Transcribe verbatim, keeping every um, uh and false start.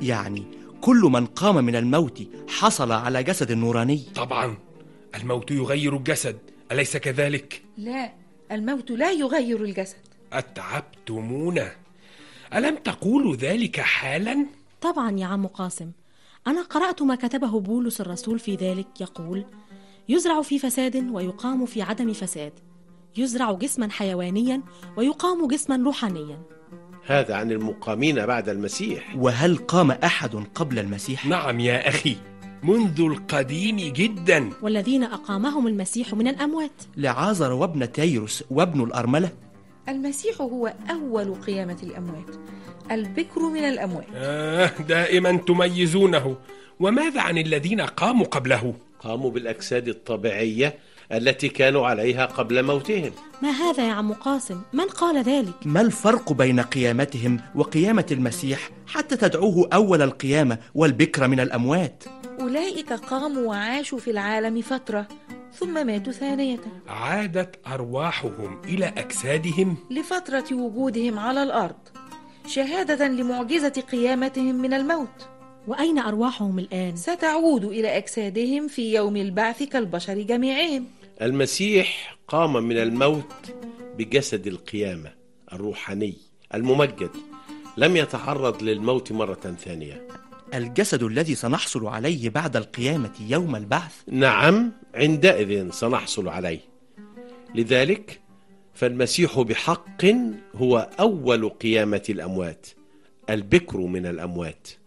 يعني كل من قام من الموت حصل على جسد نوراني؟ طبعا، الموت يغير الجسد، أليس كذلك؟ لا، الموت لا يغير الجسد. أتعبتمونا، ألم تقولوا ذلك حالا؟ طبعا يا عم قاسم، أنا قرأت ما كتبه بولس الرسول في ذلك، يقول: يزرع في فساد ويقام في عدم فساد، يزرع جسما حيوانيا ويقام جسما روحانيا. هذا عن المقامين بعد المسيح. وهل قام أحد قبل المسيح؟ نعم يا أخي، منذ القديم جدا. والذين أقامهم المسيح من الأموات، لعازر وابن تيروس وابن الأرملة. المسيح هو أول قيامة الأموات، البكر من الأموات. آه دائما تميزونه. وماذا عن الذين قاموا قبله؟ قاموا بالأجساد الطبيعية التي كانوا عليها قبل موتهم. ما هذا يا عم قاسم؟ من قال ذلك؟ ما الفرق بين قيامتهم وقيامة المسيح حتى تدعوه أول القيامة والبكر من الأموات؟ أولئك قاموا وعاشوا في العالم فترة ثم ماتوا ثانية. عادت أرواحهم إلى أجسادهم لفترة وجودهم على الأرض، شهادة لمعجزة قيامتهم من الموت. وأين أرواحهم الآن؟ ستعود إلى أجسادهم في يوم البعث كالبشر جميعهم. المسيح قام من الموت بجسد القيامة الروحاني الممجد، لم يتعرض للموت مرة ثانية. الجسد الذي سنحصل عليه بعد القيامة يوم البعث؟ نعم، عندئذ سنحصل عليه. لذلك فالمسيح بحق هو أول قيامة الأموات، البكر من الأموات.